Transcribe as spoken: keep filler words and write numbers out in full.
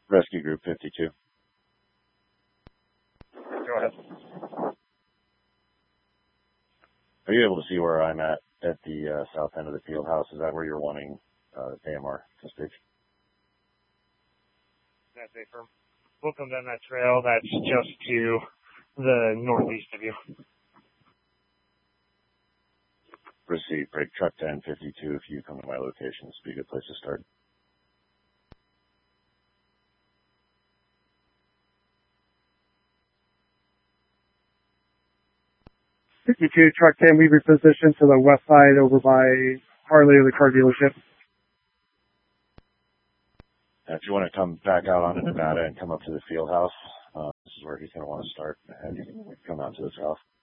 Rescue Group fifty-two. Go ahead. Are you able to see where I'm at at the uh, south end of the field house? Is that where you're wanting uh, A M R to speak? That's a firm. We'll come down that trail that's just to the northeast of you. Receive. Break truck ten fifty-two. If you come to my location, this would be a good place to start. fifty-two, truck ten, we repositioned to the west side over by Harley or the car dealership. Now, if you want to come back out onto Nevada and come up to the field house, uh, this is where he's going to want to start, and you can come out to the south.